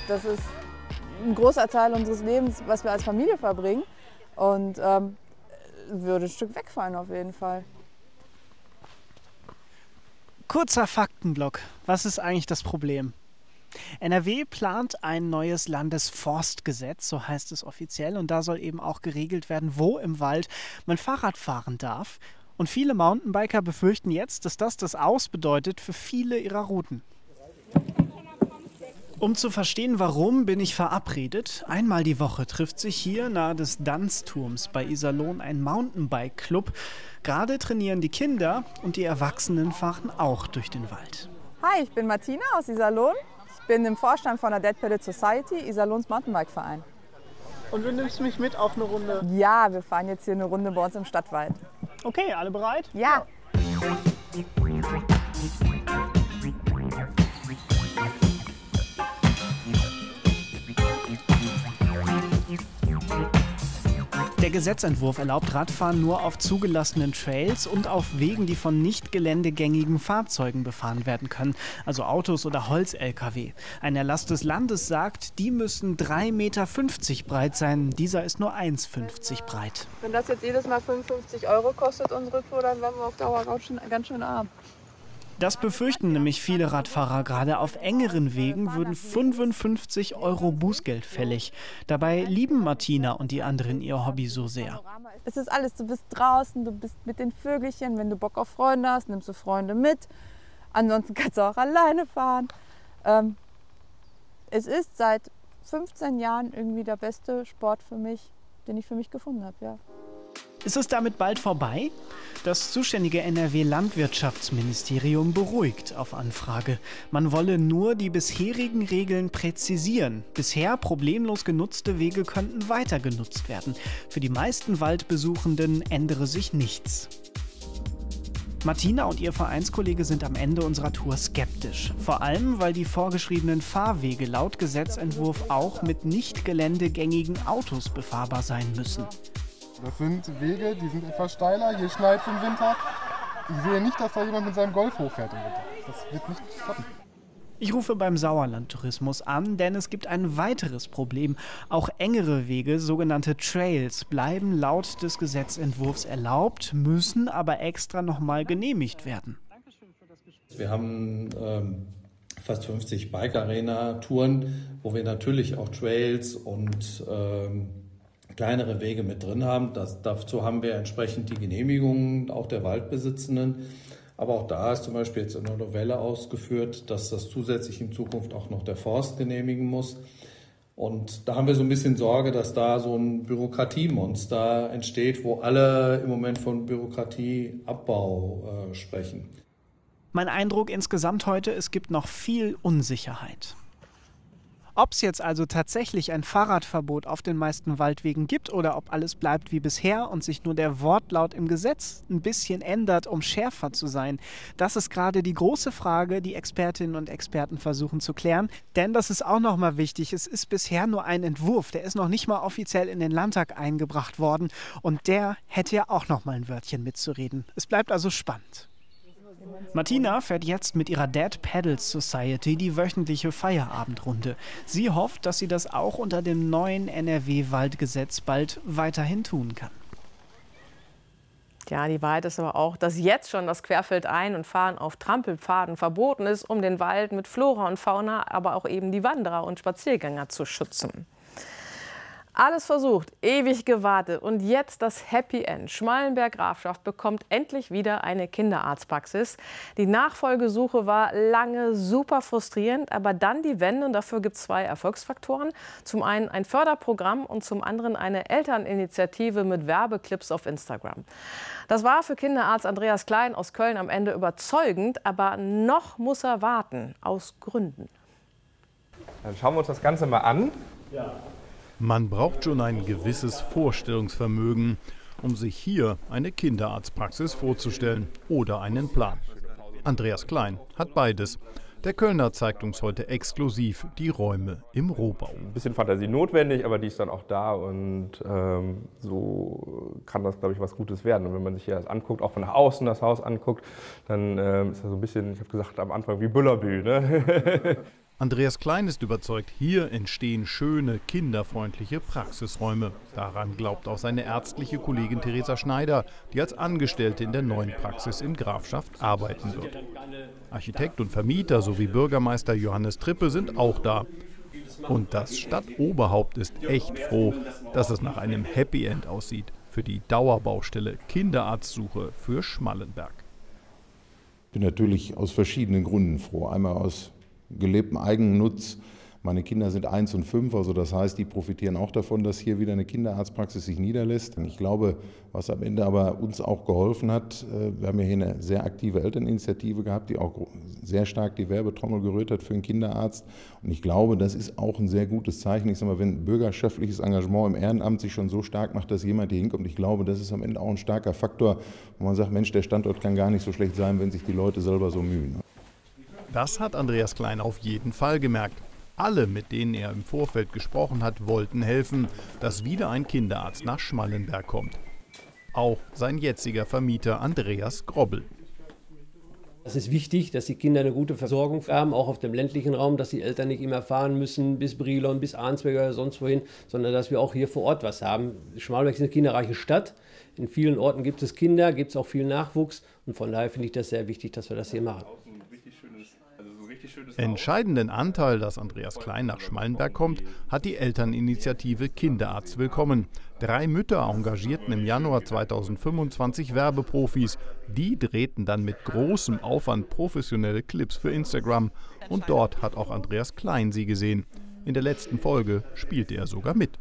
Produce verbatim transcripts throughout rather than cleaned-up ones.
Das ist ein großer Teil unseres Lebens, was wir als Familie verbringen. Und ähm, würde ein Stück wegfallen auf jeden Fall. Kurzer Faktenblock. Was ist eigentlich das Problem? N R W plant ein neues Landesforstgesetz, so heißt es offiziell. Und da soll eben auch geregelt werden, wo im Wald man Fahrrad fahren darf. Und viele Mountainbiker befürchten jetzt, dass das das Aus bedeutet für viele ihrer Routen. Um zu verstehen, warum, bin ich verabredet. Einmal die Woche trifft sich hier nahe des Danzturms bei Iserlohn ein Mountainbike-Club. Gerade trainieren die Kinder und die Erwachsenen fahren auch durch den Wald. Hi, ich bin Martina aus Iserlohn. Ich bin im Vorstand von der Dead Pellet Society, Iserlohns Mountainbike-Verein. Und du nimmst mich mit auf eine Runde? Ja, wir fahren jetzt hier eine Runde bei uns im Stadtwald. Okay, alle bereit? Ja. Der Gesetzentwurf erlaubt Radfahren nur auf zugelassenen Trails und auf Wegen, die von nicht geländegängigen Fahrzeugen befahren werden können, also Autos oder Holz-L K W. Ein Erlass des Landes sagt, die müssen drei Meter fünfzig breit sein. Dieser ist nur eins Meter fünfzig breit. Wenn das jetzt jedes Mal fünfundfünfzig Euro kostet, unsere Tour, dann werden wir auf Dauer ganz schön, ganz schön arm. Das befürchten nämlich viele Radfahrer. Gerade auf engeren Wegen würden fünfundfünfzig Euro Bußgeld fällig. Dabei lieben Martina und die anderen ihr Hobby so sehr. Es ist alles, du bist draußen, du bist mit den Vögelchen. Wenn du Bock auf Freunde hast, nimmst du Freunde mit. Ansonsten kannst du auch alleine fahren. Ähm, es ist seit fünfzehn Jahren irgendwie der beste Sport für mich, den ich für mich gefunden habe. Ja. Ist es damit bald vorbei? Das zuständige N R W-Landwirtschaftsministerium beruhigt auf Anfrage. Man wolle nur die bisherigen Regeln präzisieren. Bisher problemlos genutzte Wege könnten weiter genutzt werden. Für die meisten Waldbesuchenden ändere sich nichts. Martina und ihr Vereinskollege sind am Ende unserer Tour skeptisch. Vor allem, weil die vorgeschriebenen Fahrwege laut Gesetzentwurf auch mit nicht geländegängigen Autos befahrbar sein müssen. Das sind Wege, die sind etwas steiler, hier schneit es im Winter. Ich sehe nicht, dass da jemand mit seinem Golf hochfährt im Winter. Das wird nicht klappen. Ich rufe beim Sauerland-Tourismus an, denn es gibt ein weiteres Problem. Auch engere Wege, sogenannte Trails, bleiben laut des Gesetzentwurfs erlaubt, müssen aber extra nochmal genehmigt werden. Wir haben ähm, fast fünfzig Bike-Arena-Touren, wo wir natürlich auch Trails und ähm, kleinere Wege mit drin haben. Das, dazu haben wir entsprechend die Genehmigungen auch der Waldbesitzenden. Aber auch da ist zum Beispiel jetzt in der Novelle ausgeführt, dass das zusätzlich in Zukunft auch noch der Forst genehmigen muss. Und da haben wir so ein bisschen Sorge, dass da so ein Bürokratiemonster entsteht, wo alle im Moment von Bürokratieabbau äh, sprechen. Mein Eindruck insgesamt heute, es gibt noch viel Unsicherheit. Ob es jetzt also tatsächlich ein Fahrradverbot auf den meisten Waldwegen gibt oder ob alles bleibt wie bisher und sich nur der Wortlaut im Gesetz ein bisschen ändert, um schärfer zu sein, das ist gerade die große Frage, die Expertinnen und Experten versuchen zu klären. Denn das ist auch nochmal wichtig, es ist bisher nur ein Entwurf, der ist noch nicht mal offiziell in den Landtag eingebracht worden und der hätte ja auch noch mal ein Wörtchen mitzureden. Es bleibt also spannend. Martina fährt jetzt mit ihrer Dead Pedals Society die wöchentliche Feierabendrunde. Sie hofft, dass sie das auch unter dem neuen N R W-Waldgesetz bald weiterhin tun kann. Ja, die Wahrheit ist aber auch, dass jetzt schon das Querfeldein- und Fahren auf Trampelpfaden verboten ist, um den Wald mit Flora und Fauna, aber auch eben die Wanderer und Spaziergänger zu schützen. Alles versucht, ewig gewartet und jetzt das Happy End. Schmallenberg-Grafschaft bekommt endlich wieder eine Kinderarztpraxis. Die Nachfolgesuche war lange super frustrierend, aber dann die Wende und dafür gibt es zwei Erfolgsfaktoren. Zum einen ein Förderprogramm und zum anderen eine Elterninitiative mit Werbeclips auf Instagram. Das war für Kinderarzt Andreas Klein aus Köln am Ende überzeugend, aber noch muss er warten, aus Gründen. Dann schauen wir uns das Ganze mal an. Ja. Man braucht schon ein gewisses Vorstellungsvermögen, um sich hier eine Kinderarztpraxis vorzustellen oder einen Plan. Andreas Klein hat beides. Der Kölner zeigt uns heute exklusiv die Räume im Rohbau. Ein bisschen Fantasie notwendig, aber die ist dann auch da und ähm, so kann das, glaube ich, was Gutes werden. Und wenn man sich hier das anguckt, auch von nach außen das Haus anguckt, dann ähm, ist das so ein bisschen, ich habe gesagt am Anfang, wie Bullabü, ne? Andreas Klein ist überzeugt, hier entstehen schöne, kinderfreundliche Praxisräume. Daran glaubt auch seine ärztliche Kollegin Theresa Schneider, die als Angestellte in der neuen Praxis in Grafschaft arbeiten wird. Architekt und Vermieter sowie Bürgermeister Johannes Trippe sind auch da. Und das Stadtoberhaupt ist echt froh, dass es nach einem Happy End aussieht für die Dauerbaustelle Kinderarztsuche für Schmallenberg. Ich bin natürlich aus verschiedenen Gründen froh. Einmal aus gelebtem Eigennutz. Meine Kinder sind eins und fünf, also das heißt, die profitieren auch davon, dass hier wieder eine Kinderarztpraxis sich niederlässt. Ich glaube, was am Ende aber uns auch geholfen hat, wir haben ja hier eine sehr aktive Elterninitiative gehabt, die auch sehr stark die Werbetrommel gerührt hat für einen Kinderarzt. Und ich glaube, das ist auch ein sehr gutes Zeichen. Ich sage mal, wenn bürgerschaftliches Engagement im Ehrenamt sich schon so stark macht, dass jemand hier hinkommt, ich glaube, das ist am Ende auch ein starker Faktor, wo man sagt, Mensch, der Standort kann gar nicht so schlecht sein, wenn sich die Leute selber so mühen. Das hat Andreas Klein auf jeden Fall gemerkt. Alle, mit denen er im Vorfeld gesprochen hat, wollten helfen, dass wieder ein Kinderarzt nach Schmallenberg kommt. Auch sein jetziger Vermieter Andreas Grobbel. Es ist wichtig, dass die Kinder eine gute Versorgung haben, auch auf dem ländlichen Raum, dass die Eltern nicht immer fahren müssen bis Brilon, bis Arnsberg oder sonst wohin, sondern dass wir auch hier vor Ort was haben. Schmallenberg ist eine kinderreiche Stadt. In vielen Orten gibt es Kinder, gibt es auch viel Nachwuchs und von daher finde ich das sehr wichtig, dass wir das hier machen. Entscheidenden Anteil, dass Andreas Klein nach Schmallenberg kommt, hat die Elterninitiative Kinderarzt Willkommen. Drei Mütter engagierten im Januar zweitausendfünfundzwanzig Werbeprofis. Die drehten dann mit großem Aufwand professionelle Clips für Instagram. Und dort hat auch Andreas Klein sie gesehen. In der letzten Folge spielte er sogar mit.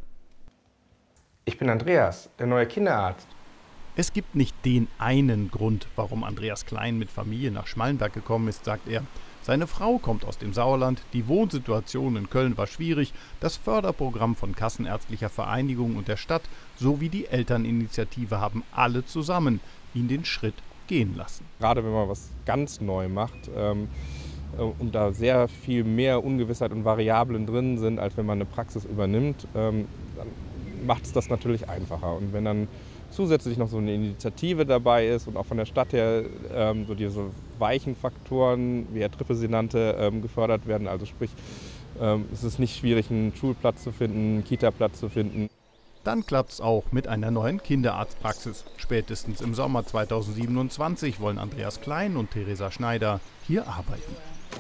Ich bin Andreas, der neue Kinderarzt. Es gibt nicht den einen Grund, warum Andreas Klein mit Familie nach Schmallenberg gekommen ist, sagt er. Seine Frau kommt aus dem Sauerland, die Wohnsituation in Köln war schwierig, das Förderprogramm von Kassenärztlicher Vereinigung und der Stadt sowie die Elterninitiative haben alle zusammen ihn den Schritt gehen lassen. Gerade wenn man was ganz neu macht ähm, und da sehr viel mehr Ungewissheit und Variablen drin sind, als wenn man eine Praxis übernimmt, ähm, dann macht es das natürlich einfacher. Und wenn dann zusätzlich noch so eine Initiative dabei ist und auch von der Stadt her ähm, so diese weichen Faktoren, wie Herr Trippe sie nannte, ähm, gefördert werden. Also sprich, ähm, es ist nicht schwierig, einen Schulplatz zu finden, einen Kita-Platz zu finden. Dann klappt es auch mit einer neuen Kinderarztpraxis. Spätestens im Sommer zweitausendsiebenundzwanzig wollen Andreas Klein und Theresa Schneider hier arbeiten.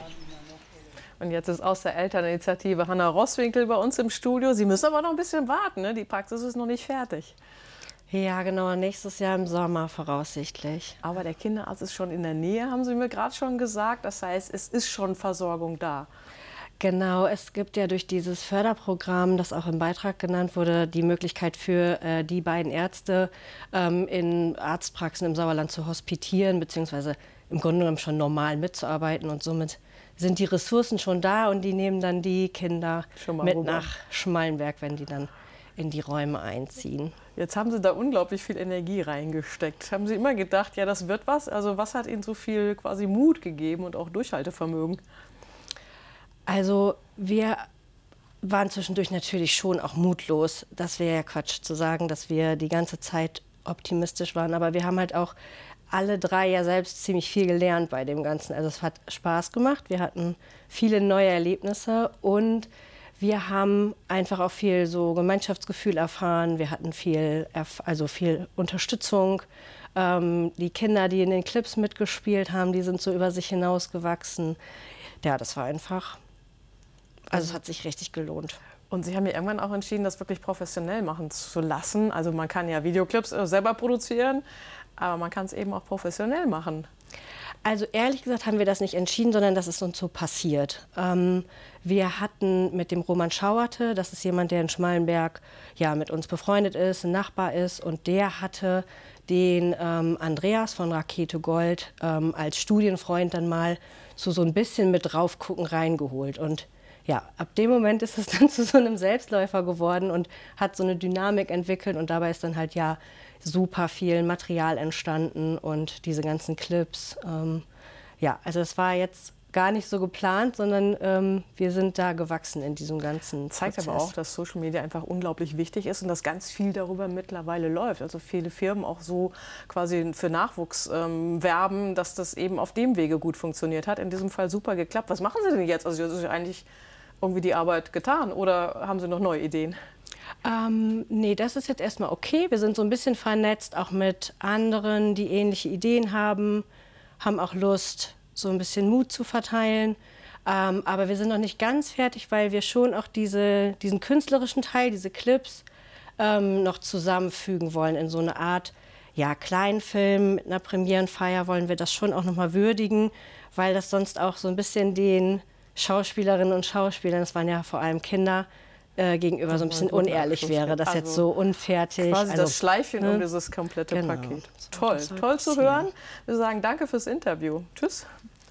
Und jetzt ist aus der Elterninitiative Hanna Rosswinkel bei uns im Studio. Sie müssen aber noch ein bisschen warten, ne? Die Praxis ist noch nicht fertig. Ja, genau, nächstes Jahr im Sommer voraussichtlich. Aber der Kinderarzt ist schon in der Nähe, haben Sie mir gerade schon gesagt. Das heißt, es ist schon Versorgung da. Genau, es gibt ja durch dieses Förderprogramm, das auch im Beitrag genannt wurde, die Möglichkeit für äh, die beiden Ärzte ähm, in Arztpraxen im Sauerland zu hospitieren, beziehungsweise im Grunde genommen schon normal mitzuarbeiten. Und somit sind die Ressourcen schon da und die nehmen dann die Kinder mit rüber nach Schmallenberg, wenn die dann in die Räume einziehen. Jetzt haben Sie da unglaublich viel Energie reingesteckt. Haben Sie immer gedacht, ja, das wird was? Also was hat Ihnen so viel quasi Mut gegeben und auch Durchhaltevermögen? Also wir waren zwischendurch natürlich schon auch mutlos. Das wäre ja Quatsch zu sagen, dass wir die ganze Zeit optimistisch waren. Aber wir haben halt auch alle drei ja selbst ziemlich viel gelernt bei dem Ganzen. Also es hat Spaß gemacht. Wir hatten viele neue Erlebnisse und wir haben einfach auch viel so Gemeinschaftsgefühl erfahren. Wir hatten viel, also viel Unterstützung. Ähm, die Kinder, die in den Clips mitgespielt haben, die sind so über sich hinausgewachsen. Ja, das war einfach, also es hat sich richtig gelohnt. Und Sie haben ja irgendwann auch entschieden, das wirklich professionell machen zu lassen. Also man kann ja Videoclips selber produzieren, aber man kann es eben auch professionell machen. Also ehrlich gesagt haben wir das nicht entschieden, sondern das ist uns so passiert. Ähm, wir hatten mit dem Roman Schauerte, das ist jemand, der in Schmallenberg ja, mit uns befreundet ist, ein Nachbar ist, und der hatte den ähm, Andreas von Rakete Gold ähm, als Studienfreund dann mal so, so ein bisschen mit draufgucken reingeholt. Und ja, ab dem Moment ist es dann zu so einem Selbstläufer geworden und hat so eine Dynamik entwickelt, und dabei ist dann halt ja super viel Material entstanden und diese ganzen Clips. Ähm, ja, also es war jetzt gar nicht so geplant, sondern ähm, wir sind da gewachsen in diesem ganzen Zeigt Prozess. aber auch, dass Social Media einfach unglaublich wichtig ist und dass ganz viel darüber mittlerweile läuft. Also viele Firmen auch so quasi für Nachwuchs ähm, werben, dass das eben auf dem Wege gut funktioniert hat. In diesem Fall super geklappt. Was machen Sie denn jetzt? Also das ist ja eigentlich irgendwie die Arbeit getan oder haben Sie noch neue Ideen? Ähm, nee, das ist jetzt erstmal okay. Wir sind so ein bisschen vernetzt, auch mit anderen, die ähnliche Ideen haben, haben auch Lust, so ein bisschen Mut zu verteilen. Ähm, aber wir sind noch nicht ganz fertig, weil wir schon auch diese, diesen künstlerischen Teil, diese Clips, ähm, noch zusammenfügen wollen in so eine Art ja, Kleinfilm. Mit einer Premierenfeier wollen wir das schon auch noch mal würdigen, weil das sonst auch so ein bisschen den Schauspielerinnen und Schauspielern, das waren ja vor allem Kinder, äh, gegenüber so ein bisschen unehrlich wäre, das jetzt so unfertig. Quasi also, das Schleifchen ne? um dieses komplette Genau. Paket. So, Toll, das soll toll zu passieren. hören. Wir sagen danke fürs Interview. Tschüss.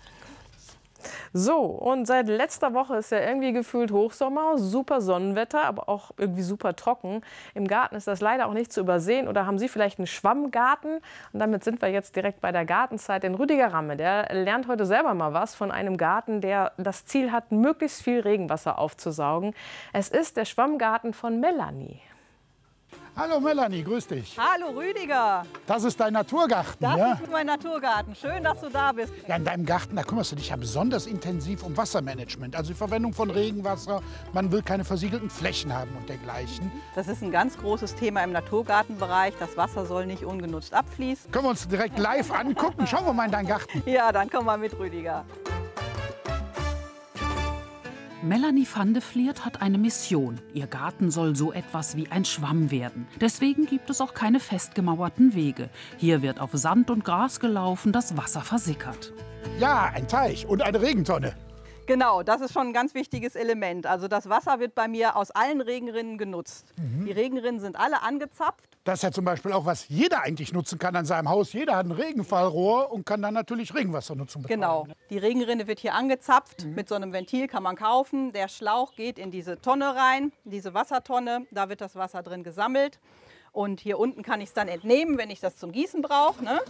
So, und seit letzter Woche ist ja irgendwie gefühlt Hochsommer, super Sonnenwetter, aber auch irgendwie super trocken. Im Garten ist das leider auch nicht zu übersehen. Oder haben Sie vielleicht einen Schwammgarten? Und damit sind wir jetzt direkt bei der Gartenzeit. Denn Rüdiger Ramme, der lernt heute selber mal was von einem Garten, der das Ziel hat, möglichst viel Regenwasser aufzusaugen. Es ist der Schwammgarten von Melanie. Hallo Melanie, grüß dich. Hallo Rüdiger. Das ist dein Naturgarten, Das ja? ist mein Naturgarten. Schön, dass du da bist. Ja, in deinem Garten, da kümmerst du dich ja besonders intensiv um Wassermanagement. Also die Verwendung von Regenwasser. Man will keine versiegelten Flächen haben und dergleichen. Das ist ein ganz großes Thema im Naturgartenbereich. Das Wasser soll nicht ungenutzt abfließen. Können wir uns direkt live angucken? Schauen wir mal in deinen Garten. Ja, dann komm mal mit, Rüdiger. Melanie van de Vliert hat eine Mission. Ihr Garten soll so etwas wie ein Schwamm werden. Deswegen gibt es auch keine festgemauerten Wege. Hier wird auf Sand und Gras gelaufen, das Wasser versickert. Ja, ein Teich und eine Regentonne. Genau, das ist schon ein ganz wichtiges Element. Also das Wasser wird bei mir aus allen Regenrinnen genutzt. Mhm. Die Regenrinnen sind alle angezapft. Das ist ja zum Beispiel auch, was jeder eigentlich nutzen kann an seinem Haus. Jeder hat ein Regenfallrohr und kann dann natürlich Regenwassernutzung betreiben. Genau. Die Regenrinne wird hier angezapft. Mhm. Mit so einem Ventil kann man kaufen. Der Schlauch geht in diese Tonne rein, diese Wassertonne. Da wird das Wasser drin gesammelt. Und hier unten kann ich es dann entnehmen, wenn ich das zum Gießen brauche. Ne?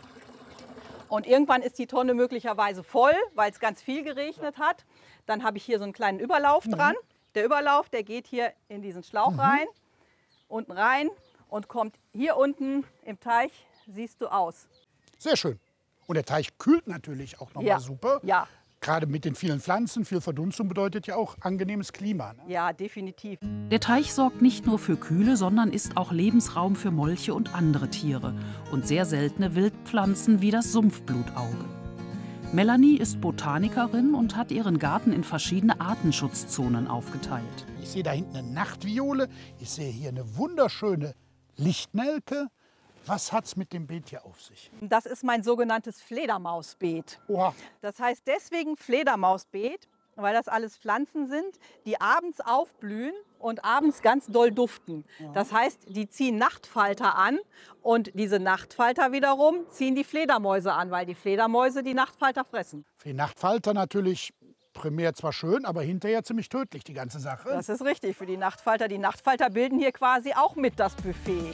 Und irgendwann ist die Tonne möglicherweise voll, weil es ganz viel geregnet hat. Dann habe ich hier so einen kleinen Überlauf dran. Mhm. Der Überlauf, der geht hier in diesen Schlauch mhm. rein, unten rein und kommt hier unten im Teich, siehst du, aus. Sehr schön. Und der Teich kühlt natürlich auch nochmal Ja. super. Ja. Gerade mit den vielen Pflanzen, viel Verdunstung bedeutet ja auch angenehmes Klima. Ne? Ja, definitiv. Der Teich sorgt nicht nur für Kühle, sondern ist auch Lebensraum für Molche und andere Tiere und sehr seltene Wildpflanzen wie das Sumpfblutauge. Melanie ist Botanikerin und hat ihren Garten in verschiedene Artenschutzzonen aufgeteilt. Ich sehe da hinten eine Nachtviole, ich sehe hier eine wunderschöne Lichtnelke. Was hat's mit dem Beet hier auf sich? Das ist mein sogenanntes Fledermausbeet. Oha. Das heißt deswegen Fledermausbeet, weil das alles Pflanzen sind, die abends aufblühen und abends ganz doll duften. Das heißt, die ziehen Nachtfalter an und diese Nachtfalter wiederum ziehen die Fledermäuse an, weil die Fledermäuse die Nachtfalter fressen. Für die Nachtfalter natürlich primär zwar schön, aber hinterher ziemlich tödlich, die ganze Sache. Das ist richtig für die Nachtfalter. Die Nachtfalter bilden hier quasi auch mit das Buffet.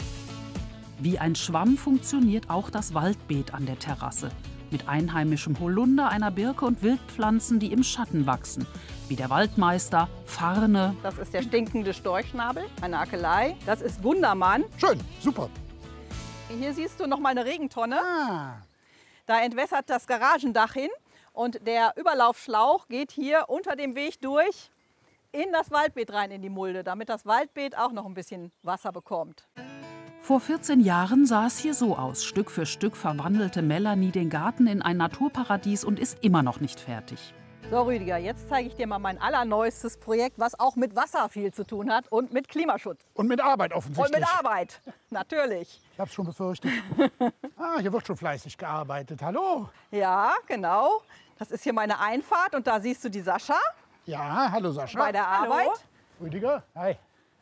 Wie ein Schwamm funktioniert auch das Waldbeet an der Terrasse. Mit einheimischem Holunder, einer Birke und Wildpflanzen, die im Schatten wachsen. Wie der Waldmeister, Farne. Das ist der stinkende Storchschnabel, eine Akelei. Das ist Gundermann. Schön, super. Hier siehst du noch mal eine Regentonne. Ah. Da entwässert das Garagendach hin. Und der Überlaufschlauch geht hier unter dem Weg durch in das Waldbeet rein, in die Mulde, damit das Waldbeet auch noch ein bisschen Wasser bekommt. Vor vierzehn Jahren sah es hier so aus. Stück für Stück verwandelte Melanie den Garten in ein Naturparadies und ist immer noch nicht fertig. So Rüdiger, jetzt zeige ich dir mal mein allerneuestes Projekt, was auch mit Wasser viel zu tun hat und mit Klimaschutz. Und mit Arbeit offensichtlich. Und mit Arbeit, natürlich. Ich hab's schon befürchtet. Ah, hier wird schon fleißig gearbeitet. Hallo. Ja, genau. Das ist hier meine Einfahrt und da siehst du die Sascha. Ja, hallo Sascha. Bei der Arbeit. Hallo. Rüdiger, hi.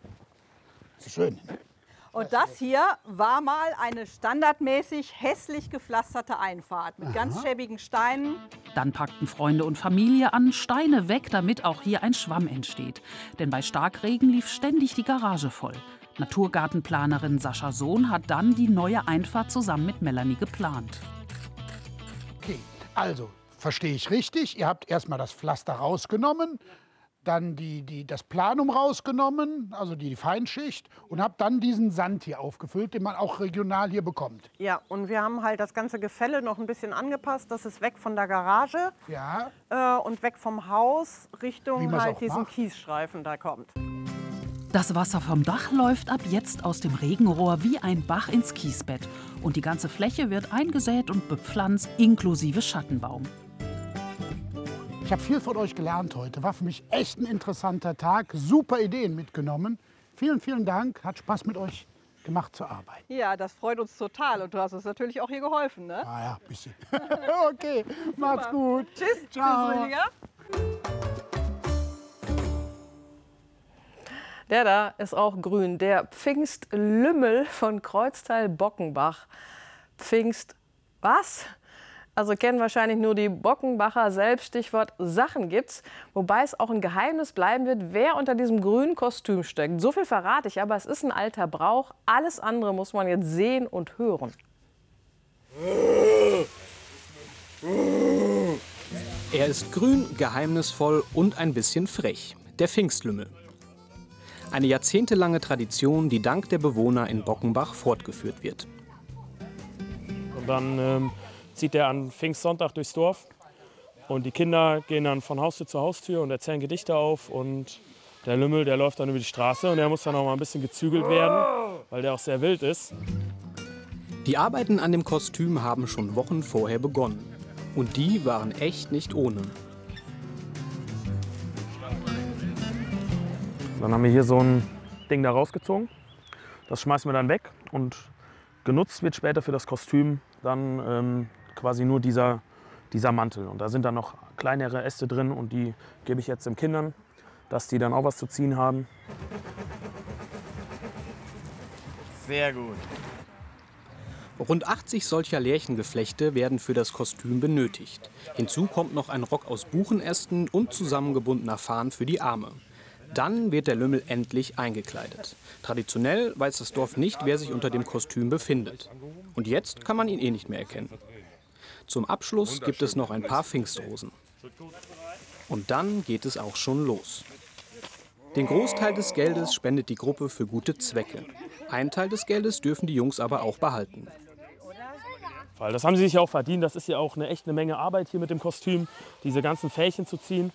Das ist schön. Und das hier war mal eine standardmäßig hässlich gepflasterte Einfahrt mit Aha. ganz schäbigen Steinen. Dann packten Freunde und Familie an, Steine weg, damit auch hier ein Schwamm entsteht. Denn bei Starkregen lief ständig die Garage voll. Naturgartenplanerin Sascha Sohn hat dann die neue Einfahrt zusammen mit Melanie geplant. Okay, also verstehe ich richtig, ihr habt erstmal das Pflaster rausgenommen, dann die, die, das Planum rausgenommen, also die, die Feinschicht, und habt dann diesen Sand hier aufgefüllt, den man auch regional hier bekommt. Ja, und wir haben halt das ganze Gefälle noch ein bisschen angepasst. Das ist weg von der Garage ja. äh, und weg vom Haus Richtung halt diesen macht. Kiesstreifen da kommt. Das Wasser vom Dach läuft ab jetzt aus dem Regenrohr wie ein Bach ins Kiesbett. Und die ganze Fläche wird eingesät und bepflanzt, inklusive Schattenbaum. Ich habe viel von euch gelernt heute. War für mich echt ein interessanter Tag. Super Ideen mitgenommen. Vielen, vielen Dank. Hat Spaß mit euch gemacht zu arbeiten. Ja, das freut uns total. Und du hast uns natürlich auch hier geholfen, ne? Ah ja, ein bisschen. Okay, macht's gut. Tschüss. Ciao. Tschüss, Rüdiger. Der da ist auch grün. Der Pfingstlümmel von Kreuztal-Bockenbach. Pfingst was? Also kennen wahrscheinlich nur die Bockenbacher selbst, Stichwort Sachen gibt's. Wobei es auch ein Geheimnis bleiben wird, wer unter diesem grünen Kostüm steckt. So viel verrate ich, aber es ist ein alter Brauch. Alles andere muss man jetzt sehen und hören. Er ist grün, geheimnisvoll und ein bisschen frech. Der Pfingstlümmel. Eine jahrzehntelange Tradition, die dank der Bewohner in Bockenbach fortgeführt wird. Und dann ähm, zieht er an Pfingstsonntag durchs Dorf und die Kinder gehen dann von Haustür zu Haustür und erzählen Gedichte auf und der Lümmel, der läuft dann über die Straße und der muss dann auch mal ein bisschen gezügelt werden, weil der auch sehr wild ist. Die Arbeiten an dem Kostüm haben schon Wochen vorher begonnen und die waren echt nicht ohne. Dann haben wir hier so ein Ding da rausgezogen, das schmeißen wir dann weg und genutzt wird später für das Kostüm dann ähm, quasi nur dieser, dieser Mantel. Und da sind dann noch kleinere Äste drin und die gebe ich jetzt den Kindern, dass die dann auch was zu ziehen haben. Sehr gut. Rund achtzig solcher Lärchengeflechte werden für das Kostüm benötigt. Hinzu kommt noch ein Rock aus Buchenästen und zusammengebundener Farn für die Arme. Dann wird der Lümmel endlich eingekleidet. Traditionell weiß das Dorf nicht, wer sich unter dem Kostüm befindet. Und jetzt kann man ihn eh nicht mehr erkennen. Zum Abschluss gibt es noch ein paar Pfingstrosen. Und dann geht es auch schon los. Den Großteil des Geldes spendet die Gruppe für gute Zwecke. Einen Teil des Geldes dürfen die Jungs aber auch behalten. Das haben sie sich ja auch verdient. Das ist ja auch eine echt eine Menge Arbeit hier mit dem Kostüm, diese ganzen Fähnchen zu ziehen.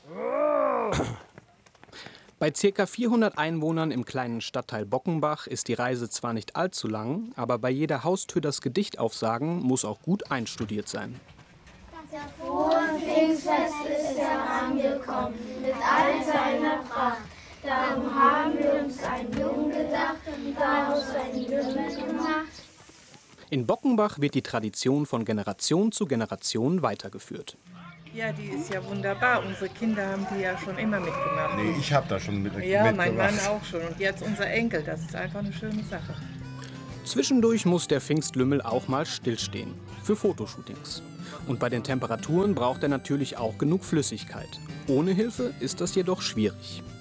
Bei ca. vierhundert Einwohnern im kleinen Stadtteil Bockenbach ist die Reise zwar nicht allzu lang, aber bei jeder Haustür das Gedicht aufsagen muss auch gut einstudiert sein. Das frohe Pfingstfest ist herangekommen mit all seiner Pracht. Darum haben wir uns einen Jungen gedacht und daraus einen Lümmel gemacht. In Bockenbach wird die Tradition von Generation zu Generation weitergeführt. Ja, die ist ja wunderbar. Unsere Kinder haben die ja schon immer mitgemacht. Nee, ich habe da schon mit, ja, mitgemacht. Mein Mann auch schon. Und jetzt unser Enkel. Das ist einfach eine schöne Sache. Zwischendurch muss der Pfingstlümmel auch mal stillstehen. Für Fotoshootings. Und bei den Temperaturen braucht er natürlich auch genug Flüssigkeit. Ohne Hilfe ist das jedoch schwierig.